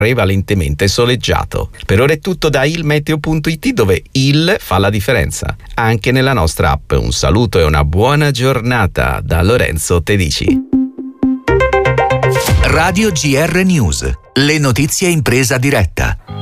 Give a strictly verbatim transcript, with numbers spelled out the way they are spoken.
prevalentemente soleggiato. Per ora è tutto da ilmeteo punto it, dove il fa la differenza anche nella nostra app. Un saluto e una buona giornata da Lorenzo Tedici. Radio G R News, le notizie in presa diretta.